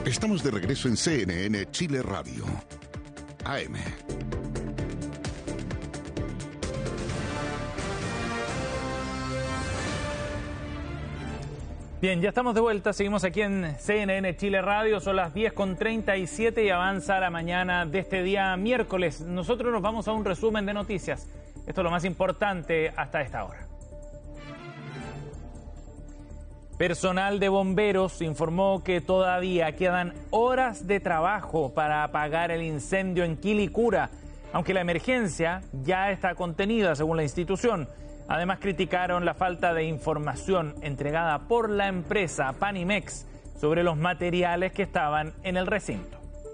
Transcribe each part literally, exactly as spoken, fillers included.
Estamos de regreso en C N N Chile Radio. A M. Bien, ya estamos de vuelta, seguimos aquí en C N N Chile Radio, son las diez con treinta y siete y avanza la mañana de este día miércoles. Nosotros nos vamos a un resumen de noticias. Esto es lo más importante hasta esta hora. Personal de bomberos informó que todavía quedan horas de trabajo para apagar el incendio en Quilicura, aunque la emergencia ya está contenida según la institución. Además, criticaron la falta de información entregada por la empresa Panimex sobre los materiales que estaban en el recinto.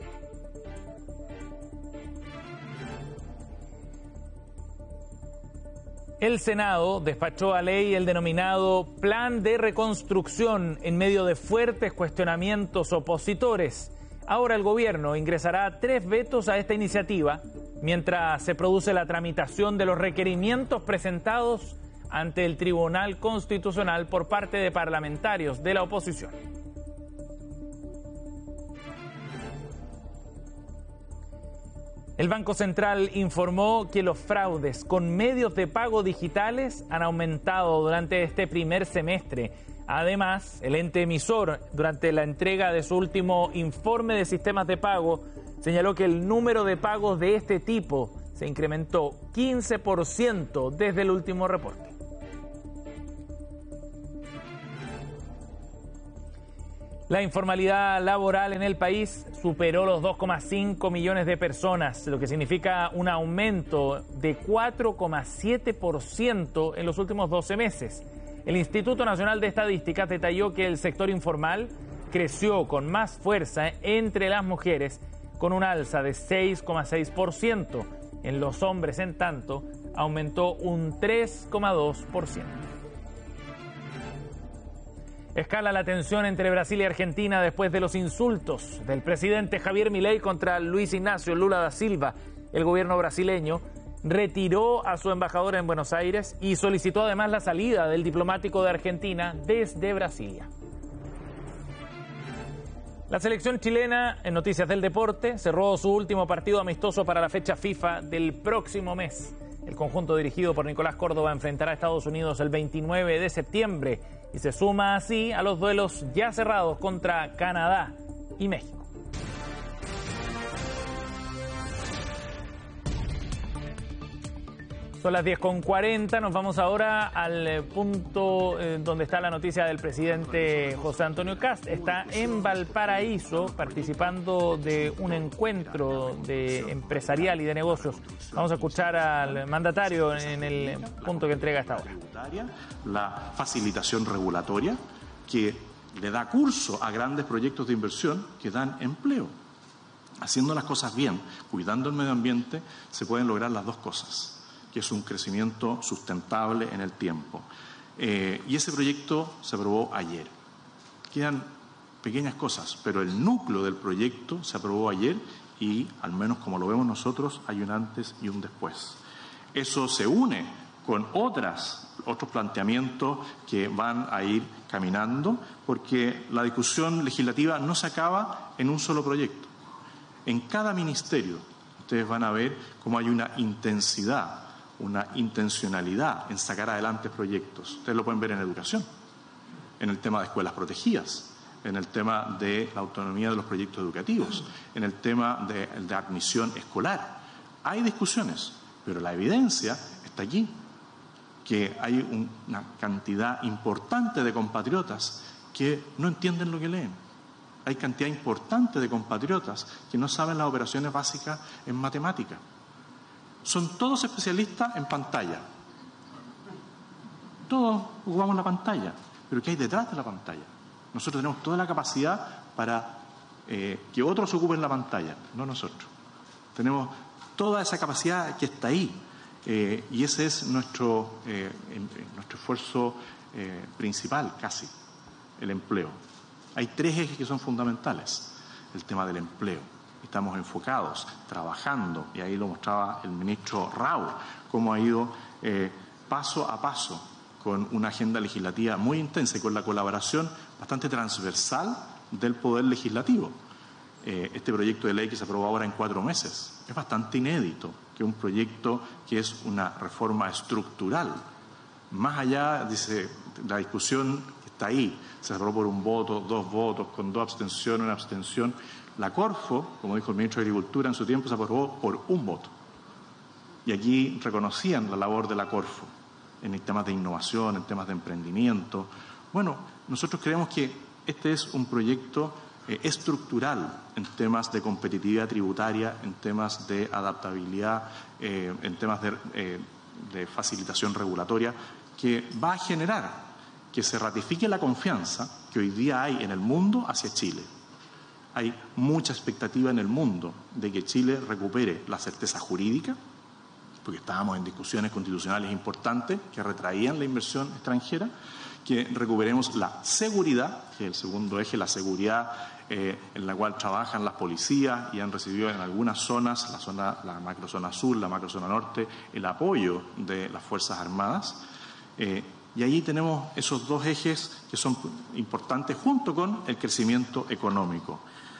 El Senado despachó a ley el denominado Plan de Reconstrucción en medio de fuertes cuestionamientos opositores. Ahora el gobierno ingresará tres vetos a esta iniciativa mientras se produce la tramitación de los requerimientos presentados ante el Tribunal Constitucional por parte de parlamentarios de la oposición. El Banco Central informó que los fraudes con medios de pago digitales han aumentado durante este primer semestre. Además, el ente emisor, durante la entrega de su último informe de sistemas de pago, señaló que el número de pagos de este tipo se incrementó quince por ciento desde el último reporte. La informalidad laboral en el país superó los dos coma cinco millones de personas, lo que significa un aumento de cuatro coma siete por ciento en los últimos doce meses. El Instituto Nacional de Estadísticas detalló que el sector informal creció con más fuerza entre las mujeres, con un alza de seis coma seis por ciento. En los hombres, en tanto, aumentó un tres coma dos por ciento. Escala la tensión entre Brasil y Argentina después de los insultos del presidente Javier Milei contra Luis Ignacio Lula da Silva. El gobierno brasileño retiró a su embajador en Buenos Aires y solicitó además la salida del diplomático de Argentina desde Brasilia. La selección chilena, en noticias del deporte, cerró su último partido amistoso para la fecha FIFA del próximo mes. El conjunto dirigido por Nicolás Córdoba enfrentará a Estados Unidos el veintinueve de septiembre y se suma así a los duelos ya cerrados contra Canadá y México. Son las diez con cuarenta, nos vamos ahora al punto eh, donde está la noticia del presidente José Antonio Kast. Está en Valparaíso participando de un encuentro de empresarial y de negocios. Vamos a escuchar al mandatario en el punto que entrega esta hora. La facilitación regulatoria que le da curso a grandes proyectos de inversión que dan empleo. Haciendo las cosas bien, cuidando el medio ambiente, se pueden lograr las dos cosas, que es un crecimiento sustentable en el tiempo. Eh, y ese proyecto se aprobó ayer. Quedan pequeñas cosas, pero el núcleo del proyecto se aprobó ayer y, al menos como lo vemos nosotros, hay un antes y un después. Eso se une con otras, otros planteamientos que van a ir caminando, porque la discusión legislativa no se acaba en un solo proyecto. En cada ministerio ustedes van a ver cómo hay una intensidad, una intencionalidad en sacar adelante proyectos. Ustedes lo pueden ver en educación, en el tema de escuelas protegidas, en el tema de la autonomía de los proyectos educativos, en el tema de, de admisión escolar. Hay discusiones, pero la evidencia está aquí, que hay un, una cantidad importante de compatriotas que no entienden lo que leen. Hay cantidad importante de compatriotas que no saben las operaciones básicas en matemática. Son todos especialistas en pantalla. Todos jugamos la pantalla, pero ¿qué hay detrás de la pantalla? Nosotros tenemos toda la capacidad para eh, que otros ocupen la pantalla, no nosotros. Tenemos toda esa capacidad que está ahí, eh, y ese es nuestro, eh, en, en nuestro esfuerzo eh, principal, casi, el empleo. Hay tres ejes que son fundamentales. El tema del empleo. Estamos enfocados, trabajando, y ahí lo mostraba el ministro Rau, cómo ha ido eh, paso a paso con una agenda legislativa muy intensa y con la colaboración bastante transversal del Poder Legislativo. eh, este proyecto de ley que se aprobó ahora en cuatro meses. Es bastante inédito que un proyecto que es una reforma estructural, más allá, dice, la discusión que está ahí, se aprobó por un voto, dos votos, con dos abstenciones, una abstención. La Corfo, como dijo el ministro de Agricultura en su tiempo, se aprobó por un voto. Y aquí reconocían la labor de la Corfo en temas de innovación, en temas de emprendimiento. Bueno, nosotros creemos que este es un proyecto eh, estructural en temas de competitividad tributaria, en temas de adaptabilidad, eh, en temas de, eh, de facilitación regulatoria, que va a generar que se ratifique la confianza que hoy día hay en el mundo hacia Chile. Hay mucha expectativa en el mundo de que Chile recupere la certeza jurídica, porque estábamos en discusiones constitucionales importantes que retraían la inversión extranjera, que recuperemos la seguridad, que es el segundo eje, la seguridad eh, en la cual trabajan las policías y han recibido en algunas zonas, la zona, la macrozona sur, la macrozona norte, el apoyo de las Fuerzas Armadas. Eh, y allí tenemos esos dos ejes que son importantes junto con el crecimiento económico.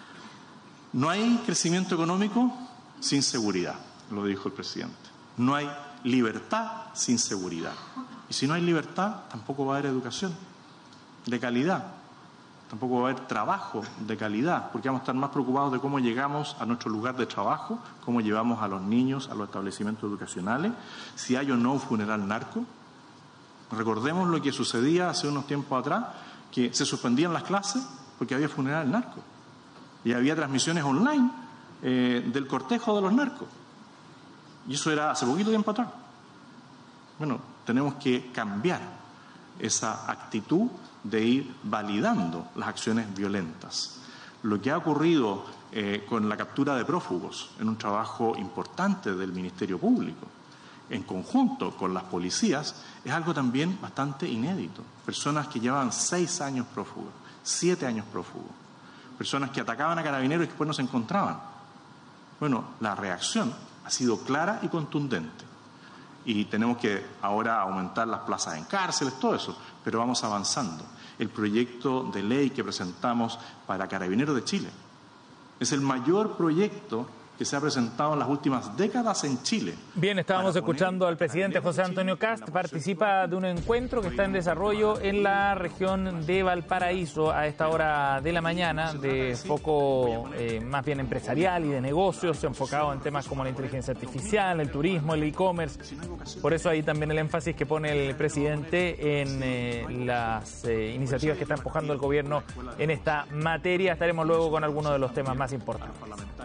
No hay crecimiento económico sin seguridad, lo dijo el presidente. No hay libertad sin seguridad. Y si no hay libertad, tampoco va a haber educación de calidad, tampoco va a haber trabajo de calidad, porque vamos a estar más preocupados de cómo llegamos a nuestro lugar de trabajo, cómo llevamos a los niños a los establecimientos educacionales, si hay o no un funeral narco. Recordemos lo que sucedía hace unos tiempos atrás, que se suspendían las clases porque había funeral narco y había transmisiones online eh, del cortejo de los narcos. Y eso era hace poquito tiempo atrás. Bueno, tenemos que cambiar esa actitud de ir validando las acciones violentas. Lo que ha ocurrido eh, con la captura de prófugos en un trabajo importante del Ministerio Público, en conjunto con las policías, es algo también bastante inédito. Personas que llevaban seis años prófugos, siete años prófugos, personas que atacaban a carabineros y después no se encontraban. Bueno, la reacción ha sido clara y contundente. Y tenemos que ahora aumentar las plazas en cárceles, todo eso, pero vamos avanzando. El proyecto de ley que presentamos para Carabineros de Chile es el mayor proyecto que se ha presentado en las últimas décadas en Chile. Bien, estábamos escuchando al presidente José Antonio Kast, participa de un encuentro que está en desarrollo en la región de Valparaíso a esta hora de la mañana, de foco eh, más bien empresarial y de negocios, enfocado en temas como la inteligencia artificial, el turismo, el e-commerce. Por eso ahí también el énfasis que pone el presidente en eh, las eh, iniciativas que está empujando el gobierno en esta materia. Estaremos luego con algunos de los temas más importantes.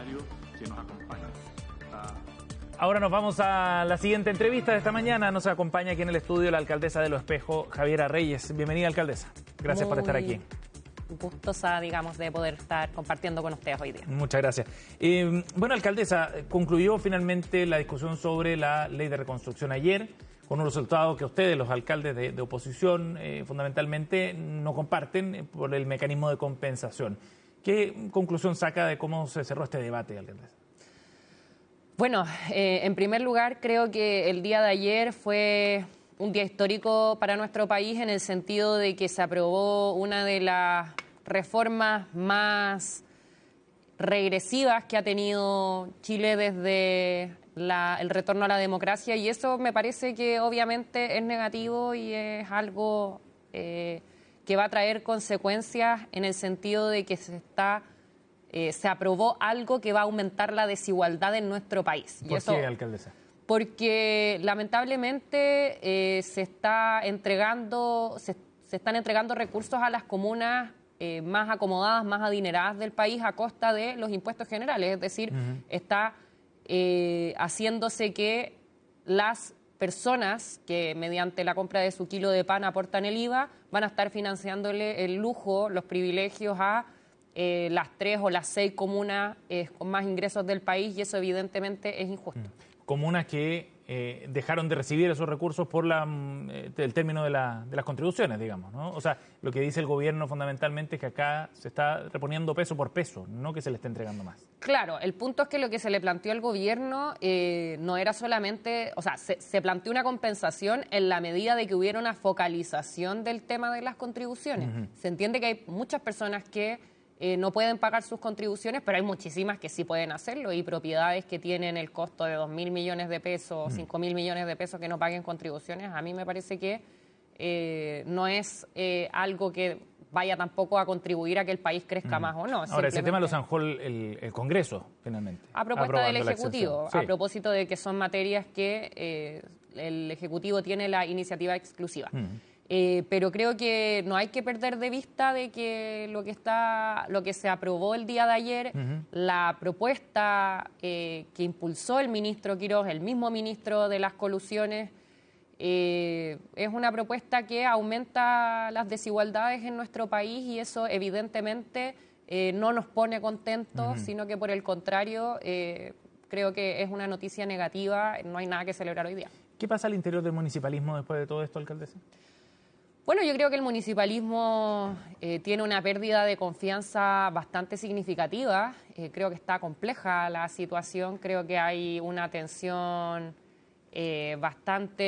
Ahora nos vamos a la siguiente entrevista de esta mañana. Nos acompaña aquí en el estudio la alcaldesa de Los Espejos, Javiera Reyes. Bienvenida, alcaldesa. Gracias Muy por estar aquí. Gustosa, digamos, de poder estar compartiendo con ustedes hoy día. Muchas gracias. Eh, bueno, alcaldesa, concluyó finalmente la discusión sobre la ley de reconstrucción ayer, con un resultado que ustedes, los alcaldes de, de oposición, eh, fundamentalmente no comparten por el mecanismo de compensación. ¿Qué conclusión saca de cómo se cerró este debate, alcaldesa? Bueno, eh, en primer lugar, creo que el día de ayer fue un día histórico para nuestro país en el sentido de que se aprobó una de las reformas más regresivas que ha tenido Chile desde la, el retorno a la democracia, y eso me parece que obviamente es negativo y es algo eh, que va a traer consecuencias en el sentido de que se está... Eh, se aprobó algo que va a aumentar la desigualdad en nuestro país. ¿Por qué, alcaldesa? Porque lamentablemente eh, se está entregando, se, se están entregando recursos a las comunas eh, más acomodadas, más adineradas del país a costa de los impuestos generales. Es decir, uh-huh. está eh, haciéndose que las personas que mediante la compra de su kilo de pan aportan el I V A van a estar financiándole el lujo, los privilegios a Eh, las tres o las seis comunas eh, con más ingresos del país, y eso evidentemente es injusto. Comunas que eh, dejaron de recibir esos recursos por la, eh, el término de, la, de las contribuciones, digamos, ¿no? O sea, lo que dice el gobierno fundamentalmente es que acá se está reponiendo peso por peso, no que se le esté entregando más. Claro, el punto es que lo que se le planteó al gobierno eh, no era solamente, o sea, se, se planteó una compensación en la medida de que hubiera una focalización del tema de las contribuciones. Uh-huh. Se entiende que hay muchas personas que eh, no pueden pagar sus contribuciones, pero hay muchísimas que sí pueden hacerlo y propiedades que tienen el costo de dos mil millones de pesos, cinco mil millones de pesos que no paguen contribuciones. A mí me parece que eh, no es eh, algo que vaya tampoco a contribuir a que el país crezca mm. más o no. Ahora, ese tema lo zanjó el, el, el Congreso, finalmente. A propuesta del Ejecutivo, sí. A propósito de que son materias que eh, el Ejecutivo tiene la iniciativa exclusiva. Mm. Eh, pero creo que no hay que perder de vista de que lo que está, lo que se aprobó el día de ayer, uh-huh. la propuesta eh, que impulsó el ministro Quirós, el mismo ministro de las colusiones, eh, es una propuesta que aumenta las desigualdades en nuestro país y eso evidentemente eh, no nos pone contentos, uh-huh. sino que por el contrario eh, creo que es una noticia negativa, no hay nada que celebrar hoy día. ¿Qué pasa al interior del municipalismo después de todo esto, alcaldesa? Bueno, yo creo que el municipalismo eh, tiene una pérdida de confianza bastante significativa. Eh, creo que está compleja la situación. Creo que hay una tensión eh, bastante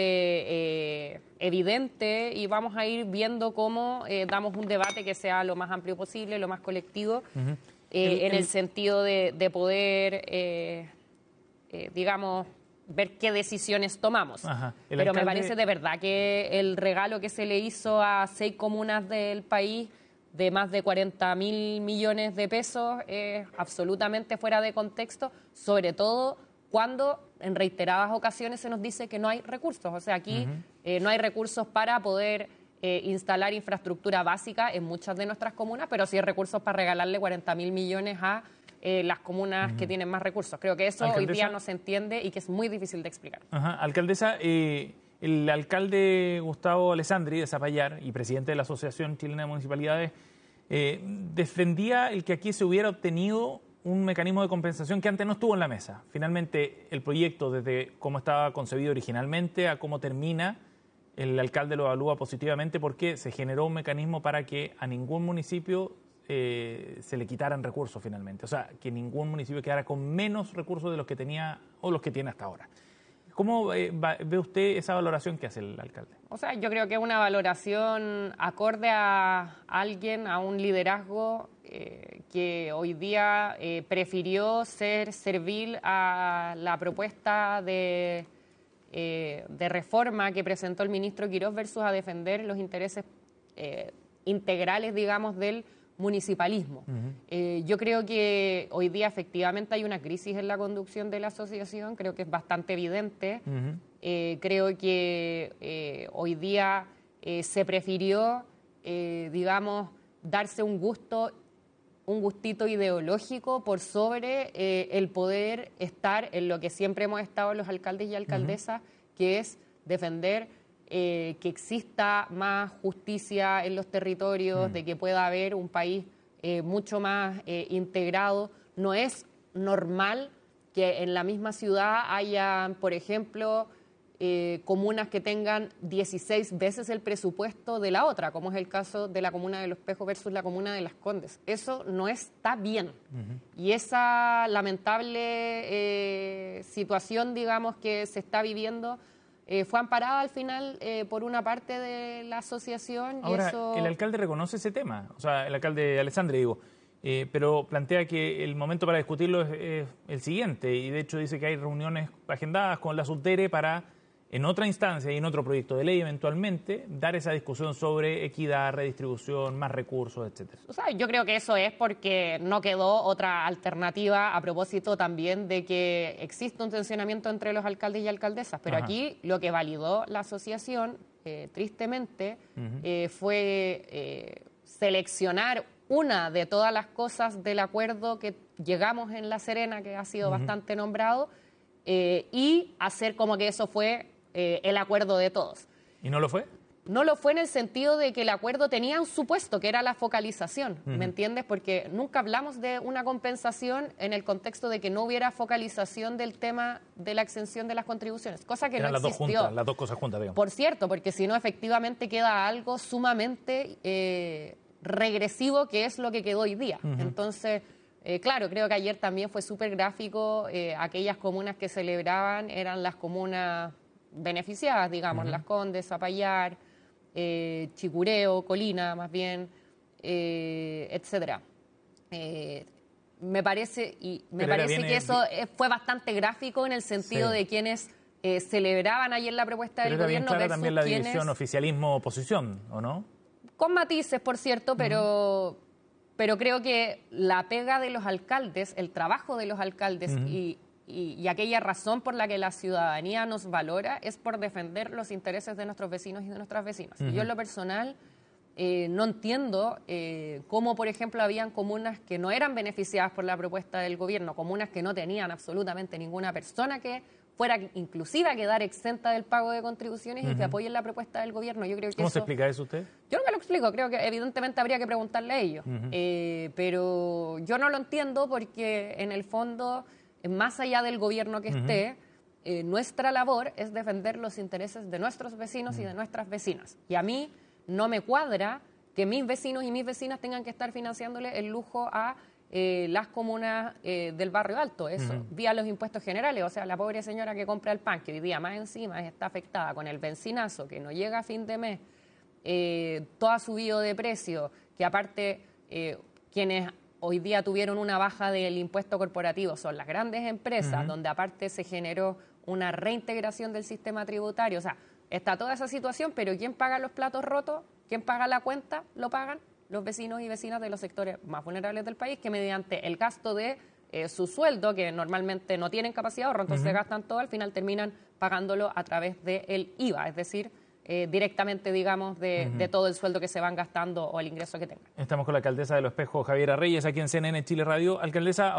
eh, evidente y vamos a ir viendo cómo eh, damos un debate que sea lo más amplio posible, lo más colectivo, uh-huh. eh, el, en el, el sentido de, de poder, eh, eh, digamos, ver qué decisiones tomamos. Ajá. Pero alcalde... me parece de verdad que el regalo que se le hizo a seis comunas del país de más de cuarenta mil millones de pesos es absolutamente fuera de contexto, sobre todo cuando en reiteradas ocasiones se nos dice que no hay recursos. O sea, aquí uh-huh. eh, no hay recursos para poder eh, instalar infraestructura básica en muchas de nuestras comunas, pero sí hay recursos para regalarle cuarenta mil millones a Eh, las comunas uh-huh. que tienen más recursos. Creo que eso ¿Alcaldesa? Hoy día no se entiende y que es muy difícil de explicar. Ajá. Alcaldesa, eh, el alcalde Gustavo Alessandri de Zapallar y presidente de la Asociación Chilena de Municipalidades eh, defendía el que aquí se hubiera obtenido un mecanismo de compensación que antes no estuvo en la mesa. Finalmente, el proyecto, desde cómo estaba concebido originalmente a cómo termina, el alcalde lo evalúa positivamente porque se generó un mecanismo para que a ningún municipio Eh, se le quitaran recursos finalmente, o sea, que ningún municipio quedara con menos recursos de los que tenía o los que tiene hasta ahora. ¿Cómo eh, va, ve usted esa valoración que hace el alcalde? O sea, yo creo que es una valoración acorde a alguien, a un liderazgo eh, que hoy día eh, prefirió ser servil a la propuesta de, eh, de reforma que presentó el ministro Quirós versus a defender los intereses eh, integrales, digamos, del municipalismo. Uh-huh. Eh, yo creo que hoy día efectivamente hay una crisis en la conducción de la asociación, creo que es bastante evidente. Uh-huh. Eh, creo que eh, hoy día eh, se prefirió, eh, digamos, darse un gusto, un gustito ideológico por sobre eh, el poder estar en lo que siempre hemos estado los alcaldes y alcaldesas, uh-huh. que es defender Eh, que exista más justicia en los territorios, mm. de que pueda haber un país eh, mucho más eh, integrado. No es normal que en la misma ciudad haya, por ejemplo, eh, comunas que tengan dieciséis veces el presupuesto de la otra, como es el caso de la comuna de Los Pejos versus la comuna de Las Condes. Eso no está bien. Uh-huh. Y esa lamentable eh, situación, digamos, que se está viviendo, Eh, fue amparada al final eh, por una parte de la asociación. Ahora, y eso... el alcalde reconoce ese tema, o sea, el alcalde Alessandri, digo, eh, pero plantea que el momento para discutirlo es, es el siguiente, y de hecho dice que hay reuniones agendadas con la SUTERE para, en otra instancia y en otro proyecto de ley eventualmente, dar esa discusión sobre equidad, redistribución, más recursos, etcétera. O sea, yo creo que eso es porque no quedó otra alternativa a propósito también de que existe un tensionamiento entre los alcaldes y alcaldesas, pero Ajá. aquí lo que validó la asociación, eh, tristemente, uh-huh. eh, fue eh, seleccionar una de todas las cosas del acuerdo que llegamos en La Serena, que ha sido uh-huh. bastante nombrado, eh, y hacer como que eso fue Eh, el acuerdo de todos. ¿Y no lo fue? No lo fue en el sentido de que el acuerdo tenía un supuesto, que era la focalización, uh-huh. ¿me entiendes? Porque nunca hablamos de una compensación en el contexto de que no hubiera focalización del tema de la exención de las contribuciones, cosa que Eran no las existió. Dos juntas, las dos cosas juntas, digamos. Por cierto, porque si no, efectivamente queda algo sumamente eh, regresivo, que es lo que quedó hoy día. Uh-huh. Entonces, eh, claro, creo que ayer también fue súper gráfico. Eh, aquellas comunas que celebraban eran las comunas beneficiadas, digamos, uh-huh. Las Condes, Zapallar, eh, Chicureo, Colina, más bien, eh, etcétera. Eh, me parece, y me Pero parece viene, que eso fue bastante gráfico en el sentido sí. de quienes eh, celebraban ayer la propuesta Pero del era bien gobierno clara versus también la quienes, división oficialismo-oposición, ¿o no? con matices, por cierto, pero, uh-huh. pero creo que la pega de los alcaldes, el trabajo de los alcaldes uh-huh. y, y, y aquella razón por la que la ciudadanía nos valora es por defender los intereses de nuestros vecinos y de nuestras vecinas. Uh-huh. Y yo en lo personal eh, no entiendo eh, cómo, por ejemplo, habían comunas que no eran beneficiadas por la propuesta del gobierno, comunas que no tenían absolutamente ninguna persona que fuera inclusive a quedar exenta del pago de contribuciones uh-huh. y que apoyen la propuesta del gobierno. Yo creo que ¿Cómo eso, se explica eso usted? Yo no me lo explico, creo que evidentemente habría que preguntarle a ellos, uh-huh. eh, pero yo no lo entiendo porque en el fondo, más allá del gobierno que uh-huh. esté, eh, nuestra labor es defender los intereses de nuestros vecinos uh-huh. y de nuestras vecinas. Y a mí no me cuadra que mis vecinos y mis vecinas tengan que estar financiándole el lujo a Eh, las comunas eh, del barrio alto, eso, uh-huh. vía los impuestos generales. O sea, la pobre señora que compra el pan, que hoy día más encima está afectada con el benzinazo, que no llega a fin de mes, eh, todo ha subido de precio, que aparte eh, quienes hoy día tuvieron una baja del impuesto corporativo son las grandes empresas, uh-huh. donde aparte se generó una reintegración del sistema tributario. O sea, está toda esa situación, pero ¿quién paga los platos rotos? ¿Quién paga la cuenta? ¿Lo pagan? Los vecinos y vecinas de los sectores más vulnerables del país, que mediante el gasto de eh, su sueldo, que normalmente no tienen capacidad de ahorro, entonces uh-huh. gastan todo, al final terminan pagándolo a través del I V A, es decir, eh, directamente, digamos, de, uh-huh. de todo el sueldo que se van gastando o el ingreso que tengan. Estamos con la alcaldesa de Los Espejos, Javiera Reyes, aquí en C N N Chile Radio. Alcaldesa,